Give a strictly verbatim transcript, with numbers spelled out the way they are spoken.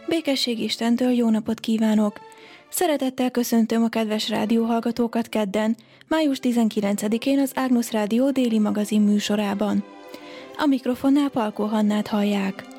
Békesség Istentől, jó napot kívánok! Szeretettel köszöntöm a kedves rádióhallgatókat kedden, május tizenkilencedikén az Ágnusz Rádió déli magazin műsorában. A mikrofonnál Palkó Hannát hallják.